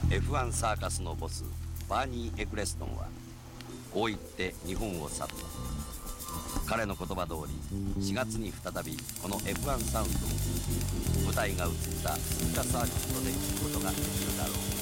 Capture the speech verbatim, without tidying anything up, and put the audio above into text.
エフワン サーカスのボスバーニー・エクレストンはこう言って日本を去った。彼の言葉通りしがつに再びこの エフワン サウンドを舞台が移ったスピカサーキットで聞くことができるだろう。